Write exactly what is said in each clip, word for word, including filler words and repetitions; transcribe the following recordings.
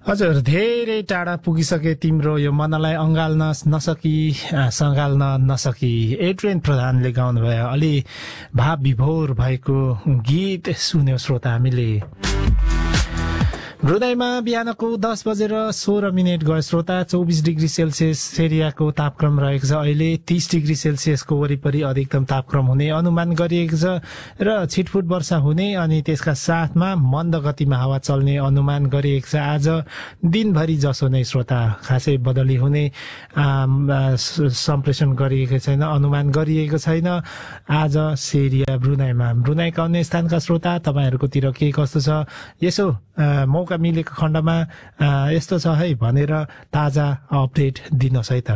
हजुर धेरै टाढा पुगिसके तिम्रो यो मनलाई अँगाल्न नसकी सँगाल्न नसकी एड्रियन प्रधानले गाउनुभयो अलि भाव विभोर भएको गीत सुन्यो श्रोता हामीले। हृदयमा बिहानको दस बजेर सोह्र मिनट गयो श्रोता। चौबिस डिग्री सेल्सियस एरियाको तापक्रम रहेको छ अहिले। तीस डिग्री सेल्सियसको वरिपरि अधिकतम तापक्रम हुने अनुमान गरिएको छ र छिटफुट वर्षा हुने अनि त्यसका साथमा मन्द गतिमा हावा चल्ने अनुमान गरिएको छ। आज दिनभरि जसो नै श्रोता खासै बदली हुने सम्प्रेषण गरिएको छैन, अनुमान गरिएको छैन। आज सेरिया ब्रुनाईमा ब्रुनाईका अन्य स्थानका श्रोता तपाईहरुकोतिर के कस्तो छ यसो मौका मिलेको खण्डमा यस्तो छ है भनेर ताजा अपडेट दिनुहोस् है त।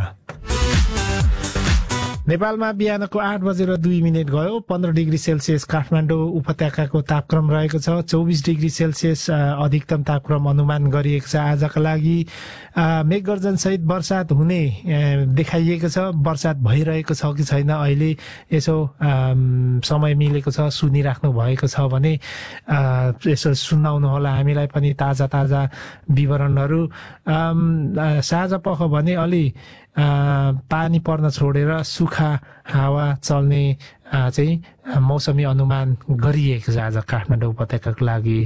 नेपालमा बिहानको आठ बजेर दुई मिनट गयो। पन्ध्र डिग्री सेल्सियस काठमाडौँ उपत्यकाको तापक्रम रहेको छ। चौबिस डिग्री सेल्सियस अधिकतम तापक्रम अनुमान गरिएको छ। आजका लागि मेघगर्जन सहित वर्षात हुने देखाइएको छ। वर्षात भइरहेको छ कि छैन अहिले यसो समय मिलेको छ सुनिराख्नु भएको छ भने यसो सुनाउनु होला हामीलाई पनि ताजा ताजा विवरणहरू। साँझ पख भने अलि पानी पर्न छोडेर सुखा हावा चल्ने चाहिँ मौसमी अनुमान गरिएको छ आज काठमाडौँ उपत्यकाको लागि।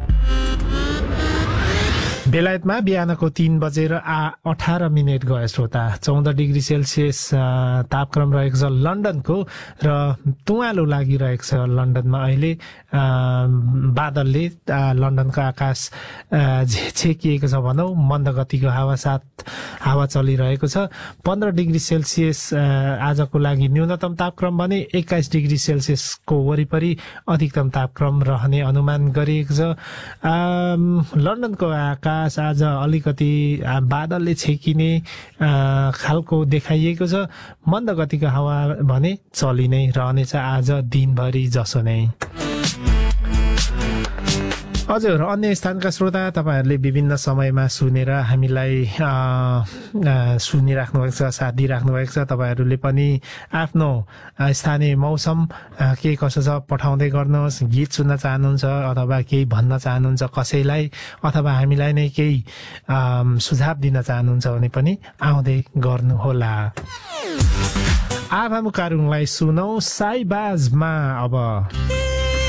बेलायतमा बिहानको तीन बजेर आ अठार मिनट गयो श्रोता। चौध डिग्री सेल्सियस तापक्रम रहेको छ लन्डनको र तुवालो लागिरहेको छ लन्डनमा अहिले। बादलले लन्डनको आकाश छेकिएको छ भनौँ। मन्द गतिको हावा साथ हावा चलिरहेको छ। पन्ध्र डिग्री सेल्सियस आजको लागि न्यूनतम तापक्रम भने एक्काइस डिग्री सेल्सियसको वरिपरि अधिकतम तापक्रम रहने अनुमान गरिएको छ। लन्डनको आकाश आज अलिकति बादलले छेकिने खालको देखाइएको छ। मन्द गतिको हावा भने चलि नै रहनेछ आज दिनभरि जसो नै। हजुर अन्य स्थानका श्रोता तपाईहरुले विभिन्न समयमा सुनेर हामीलाई सुनिराख्नु भएको छ, साथ दिइराख्नु भएको छ। तपाईहरुले पनि आफ्नो स्थानीय मौसम के कसो छ पठाउँदै गर्नुहोस्। गीत सुन्न चाहनुहुन्छ अथवा केही भन्न चाहनुहुन्छ कसैलाई अथवा हामीलाई नै केही सुझाव दिन चाहनुहुन्छ भने पनि आउँदै गर्नुहोला। आभा मुकारुङलाई सुनौ साइबाजमा अब।